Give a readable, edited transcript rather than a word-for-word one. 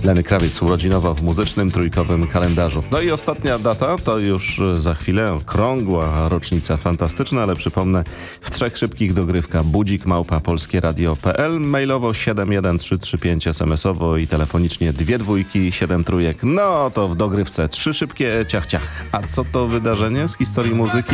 Leny Krawiec urodzinowo w muzycznym trójkowym kalendarzu. No i ostatnia data to już za chwilę okrągła rocznica fantastyczna, ale przypomnę, w 3 szybkich dogrywka budzik @polskieradio.pl, mailowo 71335, SMS-owo i telefonicznie 2 dwójki, 7 trójek. No to w dogrywce 3 szybkie ciach ciach. A co to wydarzenie z historii muzyki?